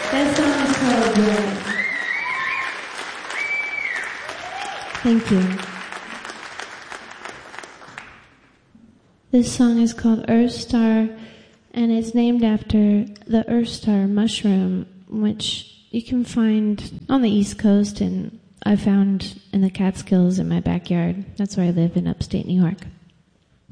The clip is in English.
That song is called Good. Thank you. This song is called Earth Star, and it's named after the Earth Star mushroom, which you can find on the East Coast, and I found in the Catskills in my backyard. That's where I live in upstate New York.